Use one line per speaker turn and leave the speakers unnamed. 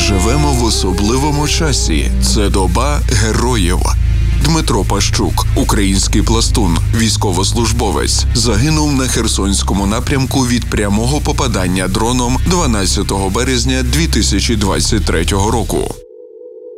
Живемо в особливому часі. Це доба героїв. Дмитро Пащук, український пластун, військовослужбовець, загинув на Херсонському напрямку від прямого попадання дроном 12 березня 2023 року.